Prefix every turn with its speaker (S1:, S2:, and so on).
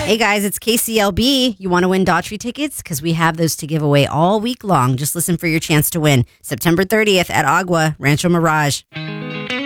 S1: Hey guys, it's KCLB. You want to win Daughtry tickets? Because we have those to give away all week long. Just listen for your chance to win. September 30th at Agua, Rancho Mirage.